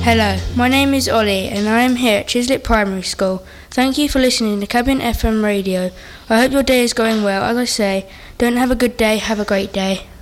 Hello, my name is Ollie and I am here at Chiswick Primary School. Thank you for listening to Cabin FM Radio. I hope your day is going well. As I say, don't have a good day, have a great day.